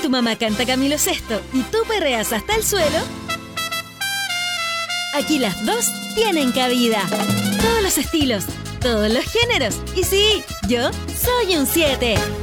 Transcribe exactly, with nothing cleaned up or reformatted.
tu mamá canta Camilo Sesto y tú perreas hasta el suelo, aquí las dos tienen cabida. Todos los estilos, todos los géneros. Y sí, yo soy un siete.